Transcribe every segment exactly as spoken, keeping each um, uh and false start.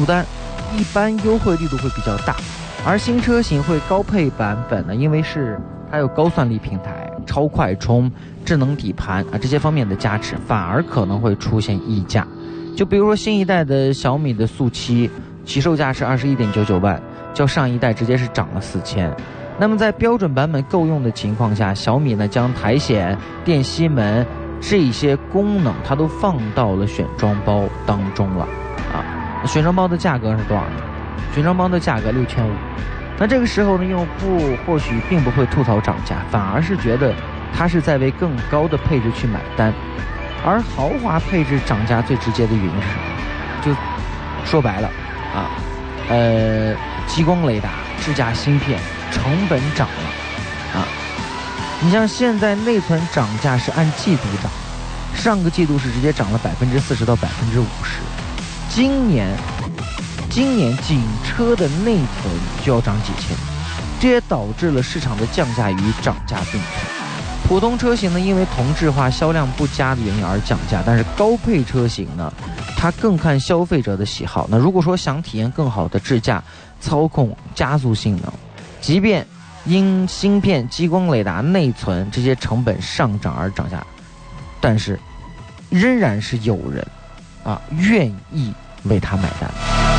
速单，一般优惠力度会比较大。而新车型会高配版本呢，因为是它有高算力平台、超快充、智能底盘啊这些方面的加持，反而可能会出现溢价。就比如说新一代的小米的速七，起售价是二十一点九九万，较上一代直接是涨了四千。那么在标准版本够用的情况下，小米呢将苔藓、电吸门这些功能它都放到了选装包当中了啊。选装包的价格是多少呢？选装包的价格六千五。那这个时候呢，用户或许并不会吐槽涨价，反而是觉得它是在为更高的配置去买单。而豪华配置涨价最直接的原因是什么？就说白了啊，呃，激光雷达、智驾芯片成本涨了啊。你像现在内存涨价是按季度涨，上个季度是直接涨了百分之四十到百分之五十，今年。今年仅车的内存就要涨几千，这也导致了市场的降价与涨价并存。普通车型呢，因为同质化销量不佳的原因而降价，但是高配车型呢，它更看消费者的喜好。那如果说想体验更好的智驾、操控、加速性能，即便因芯片、激光雷达、内存这些成本上涨而涨价，但是仍然是有人啊愿意为它买单。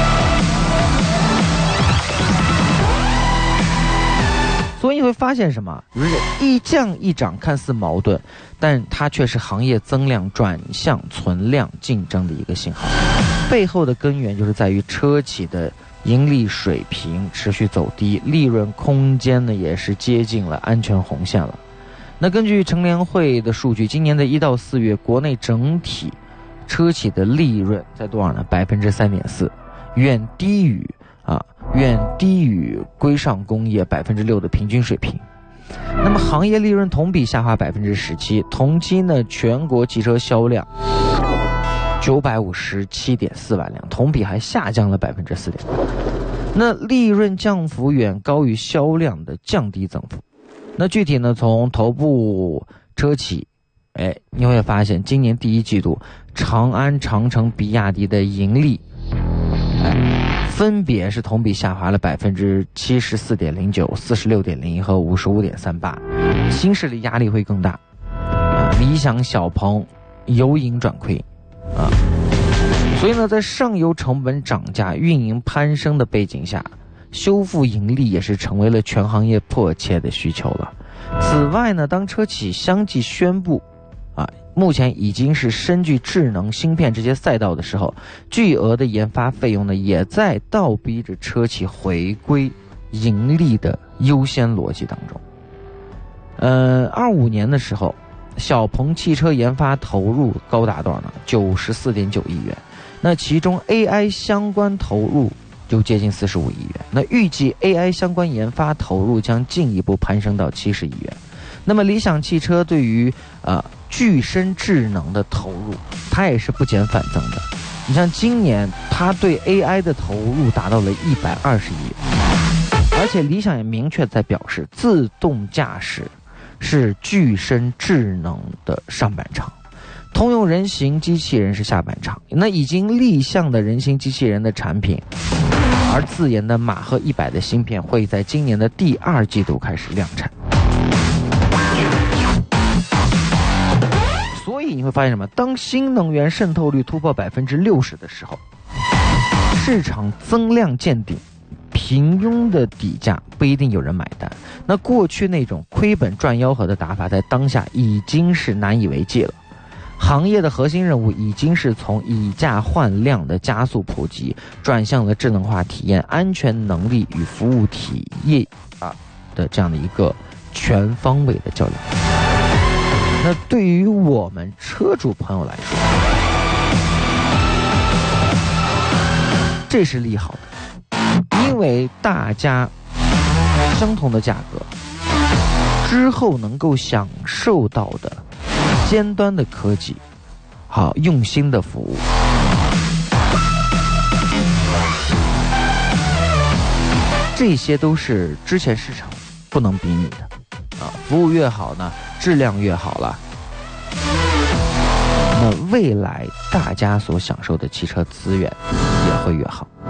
所以你会发现什么？一降一涨看似矛盾，但它却是行业增量转向存量竞争的一个信号。背后的根源就是在于车企的盈利水平持续走低，利润空间呢也是接近了安全红线了。那根据乘联会的数据，今年的一到四月，国内整体车企的利润在多少呢？百分之三点四，远低于啊。远低于规上工业百分之六的平均水平。那么行业利润同比下滑百分之十七，同期呢全国汽车销量九百五十七点四万辆，同比还下降了百分之四点。那利润降幅远高于销量的降低增幅。那具体呢，从头部车企，哎，你会发现今年第一季度，长安、长城、比亚迪的盈利，哎。分别是同比下滑了百分之七十四点零九、四十六点零一和五十五点三八，新势力压力会更大。啊，理想、小鹏由盈转亏，啊，所以呢，在上游成本涨价、运营攀升的背景下，修复盈利也是成为了全行业迫切的需求了。此外呢，当车企相继宣布。啊，目前已经是深具智能芯片这些赛道的时候，巨额的研发费用呢，也在倒逼着车企回归盈利的优先逻辑当中。呃，二五年的时候，小鹏汽车研发投入高达多少呢？九十四点九亿元。那其中 A I 相关投入就接近四十五亿元。那预计 A I 相关研发投入将进一步攀升到七十亿元。那么理想汽车对于呃具身智能的投入，它也是不减反增的。你像今年它对 A I 的投入达到了一百二十亿元，而且理想也明确在表示，自动驾驶是具身智能的上半场，通用人形机器人是下半场。那已经立项的人形机器人的产品，而自研的马赫一百的芯片会在今年的第二季度开始量产。所以你会发现什么？当新能源渗透率突破百分之六十的时候，市场增量见顶，平庸的底价不一定有人买单。那过去那种亏本赚吆喝的打法，在当下已经是难以为继了。行业的核心任务已经是从以价换量的加速普及，转向了智能化体验、安全能力与服务体验啊的这样的一个全方位的较量。那对于我们车主朋友来说，这是利好的，因为大家相同的价格之后能够享受到的尖端的科技，好用心的服务，这些都是之前市场不能比拟的啊！服务越好呢，质量越好了，那未来大家所享受的汽车资源也会越好。